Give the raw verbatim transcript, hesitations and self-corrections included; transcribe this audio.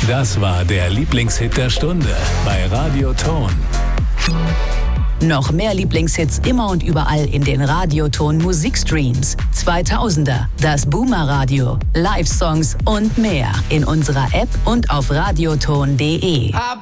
Das war der Lieblingshit der Stunde bei Radio Ton. Noch mehr Lieblingshits immer und überall in den Radioton Musikstreams. zweitausender, das Boomer Radio, Live-Songs und mehr in unserer App und auf radioton punkt de.